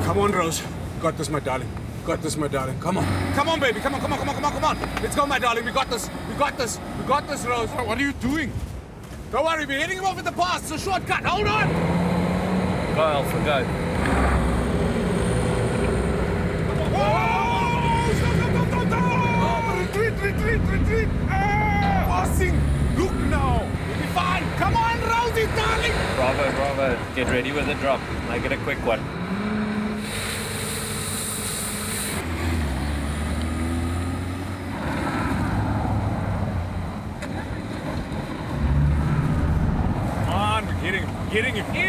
Come on, Rose. Got this, my darling. Got this, my darling. Come on. Come on, baby. Come on, come on, come on, come on, come on. Let's go, my darling. We got this. We got this. We got this, Rose. What are you doing? Don't worry, we're heading him off at the pass. It's a shortcut. Hold on. Go, Alpha, go. Oh, stop, stop, stop, stop. Retreat. Passing. Look now. We'll be fine. Come on, Rosie, darling. Bravo. Get ready with the drop. Make it a quick one. Come on, we're getting him